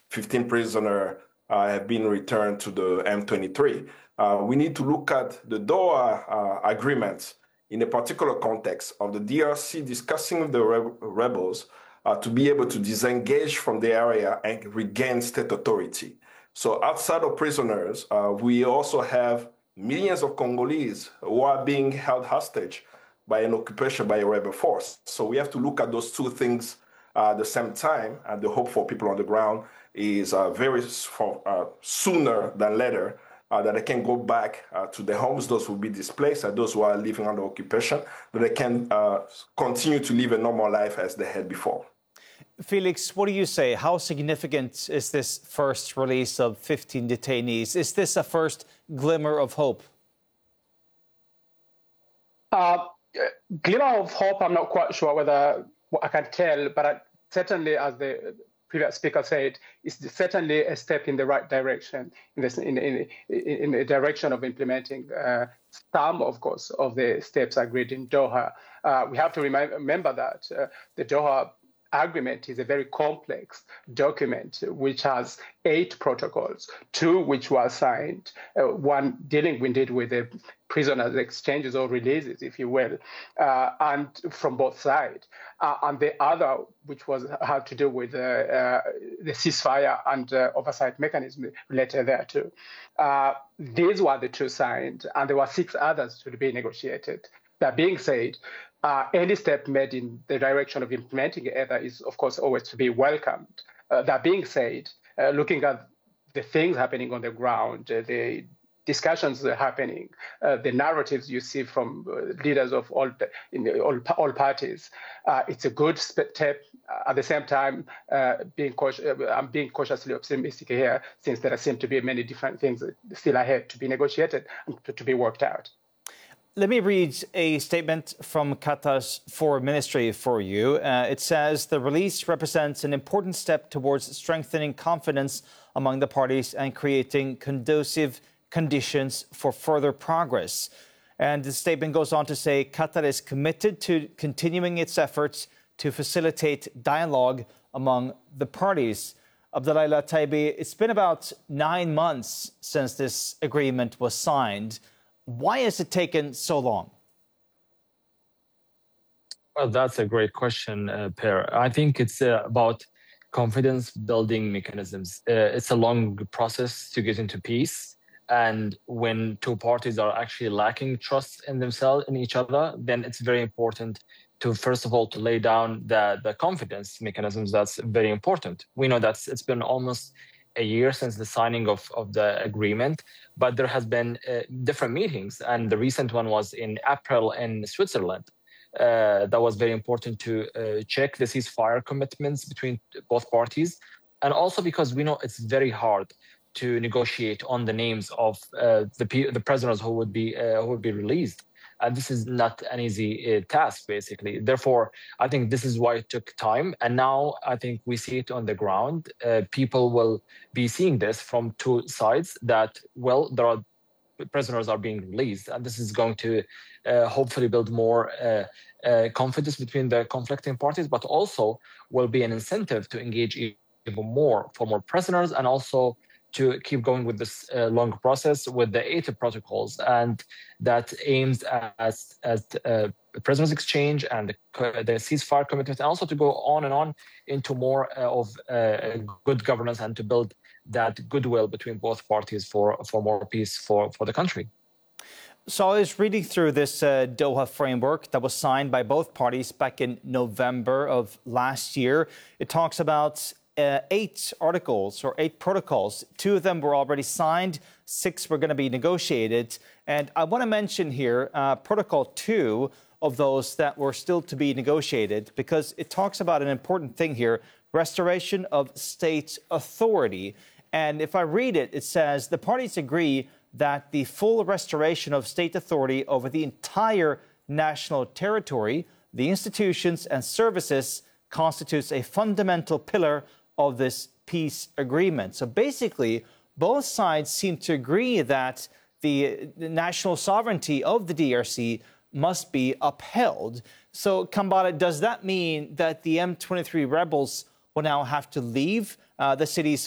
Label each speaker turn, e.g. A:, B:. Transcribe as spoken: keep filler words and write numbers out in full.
A: fifteen prisoners uh, have been returned to the M twenty-three. Uh, we need to look at the Doha uh, agreements in a particular context of the D R C discussing with the re rebels uh, to be able to disengage from the area and regain state authority. So outside of prisoners, uh, we also have millions of Congolese who are being held hostage by an occupation by a rebel force. So we have to look at those two things uh, at the same time, and the hope for people on the ground is uh, very for, uh, sooner than later uh, that they can go back uh, to their homes, those who will be displaced, and those who are living under occupation, that they can uh, continue to live a normal life as they had before.
B: Felix, what do you say? How significant is this first release of fifteen detainees? Is this a first glimmer of hope?
C: Uh, glimmer of hope, I'm not quite sure whether I can tell, but I, certainly, as the previous speaker said, it's certainly a step in the right direction, in, this, in, in, in the direction of implementing uh, some, of course, of the steps agreed in Doha. Uh, we have to remind, remember that uh, the Doha Agreement is a very complex document which has eight protocols, two which were signed, uh, one dealing indeed with the prisoners' exchanges or releases, if you will, uh, and from both sides, uh, and the other which was had to do with uh, uh, the ceasefire and uh, oversight mechanism related thereto. Uh, these were the two signed, and there were six others to be negotiated. That being said, Uh, any step made in the direction of implementing either is, of course, always to be welcomed. Uh, that being said, uh, looking at the things happening on the ground, uh, the discussions that are happening, uh, the narratives you see from uh, leaders of all, in the, all, all parties, uh, it's a good step. At the same time, uh, being cautious, uh, I'm being cautiously optimistic here, since there seem to be many different things still ahead to be negotiated and to, to be worked out.
B: Let me read a statement from Qatar's Foreign Ministry for you. Uh, it says the release represents an important step towards strengthening confidence among the parties and creating conducive conditions for further progress. And the statement goes on to say Qatar is committed to continuing its efforts to facilitate dialogue among the parties. Abdullah Taibi, it's been about nine months since this agreement was signed. Why has it taken so long?
D: Well, that's a great question, uh, Per. I think it's uh, about confidence building mechanisms. Uh, it's a long process to get into peace. And when two parties are actually lacking trust in themselves, in each other, then it's very important to, first of all, to lay down the, the confidence mechanisms. That's very important. We know that it's been almost a year since the signing of, of the agreement, but there has been uh, different meetings, and the recent one was in April in Switzerland. Uh, that was very important to uh, check the ceasefire commitments between both parties, and also because we know it's very hard to negotiate on the names of uh, the the prisoners who would be uh, who would be released. And this is not an easy uh, task, basically. Therefore, I think this is why it took time. And now I think we see it on the ground. Uh, people will be seeing this from two sides that, well, there are prisoners are being released. And this is going to uh, hopefully build more uh, uh, confidence between the conflicting parties, but also will be an incentive to engage even more for more prisoners, and also to keep going with this uh, long process with the eight protocols, and that aims at, at uh, prisoners exchange and the, the ceasefire commitment, and also to go on and on into more uh, of uh, good governance and to build that goodwill between both parties for, for more peace for, for the country.
B: So I was reading through this uh, Doha framework that was signed by both parties back in November of last year. It talks about Uh, eight articles or eight protocols. Two of them were already signed. Six were going to be negotiated. And I want to mention here uh, Protocol two of those that were still to be negotiated, because it talks about an important thing here: restoration of state authority. And if I read it, it says the parties agree that the full restoration of state authority over the entire national territory, the institutions and services, constitutes a fundamental pillar of this peace agreement. So basically, both sides seem to agree that the, the national sovereignty of the D R C must be upheld. So, Kambale, does that mean that the M twenty-three rebels will now have to leave uh, the cities